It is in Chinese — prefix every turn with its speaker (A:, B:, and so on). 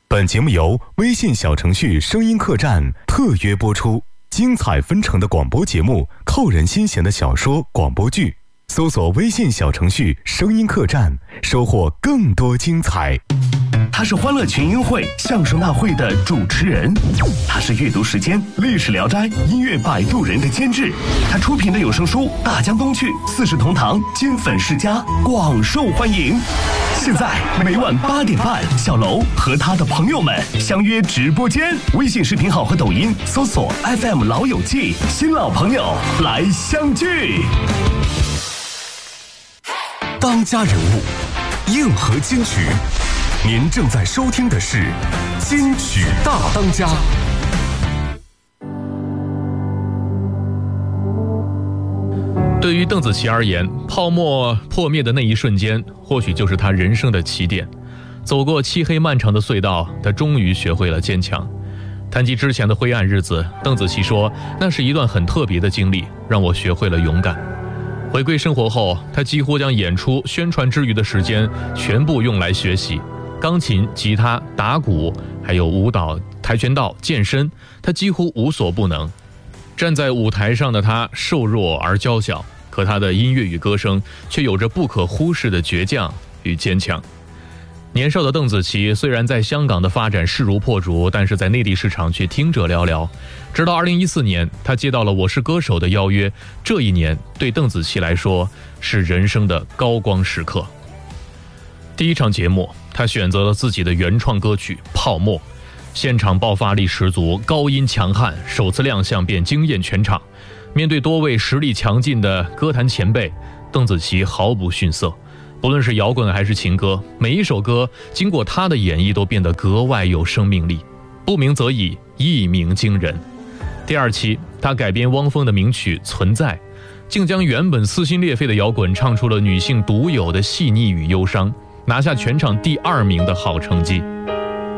A: 本节目由微信小程序声音客栈特约播出，精彩纷呈的广播节目，扣人心弦的小说广播剧，搜索微信小程序声音客栈，收获更多精彩。
B: 他是欢乐群英会相声大会的主持人，他是阅读时间历史聊斋音乐摆渡人的监制，他出品的有声书大江东去四世同堂金粉世家广受欢迎。现在每晚8点半，小楼和他的朋友们相约直播间，微信视频号和抖音搜索 FM 老友记，新老朋友来相聚。
C: 当家人物，硬核金曲，您正在收听的是金曲大当家。
D: 对于邓紫棋而言，泡沫破灭的那一瞬间，或许就是她人生的起点。走过漆黑漫长的隧道，她终于学会了坚强。谈及之前的灰暗日子，邓紫棋说，那是一段很特别的经历，让我学会了勇敢。回归生活后，她几乎将演出、宣传之余的时间全部用来学习钢琴、吉他、打鼓，还有舞蹈、跆拳道、健身，她几乎无所不能。站在舞台上的她瘦弱而娇小，可她的音乐与歌声却有着不可忽视的倔强与坚强。年少的邓紫棋虽然在香港的发展势如破竹，但是在内地市场却听者寥寥。直到2014年，她接到了《我是歌手》的邀约，这一年对邓紫棋来说是人生的高光时刻。第一场节目，她选择了自己的原创歌曲《泡沫》，现场爆发力十足，高音强悍，首次亮相便惊艳全场。面对多位实力强劲的歌坛前辈，邓紫棋毫不逊色。不论是摇滚还是情歌，每一首歌经过她的演绎都变得格外有生命力。不鸣则已，一鸣惊人。第二期，她改编汪峰的名曲《存在》，竟将原本撕心裂肺的摇滚唱出了女性独有的细腻与忧伤，拿下全场第2名的好成绩。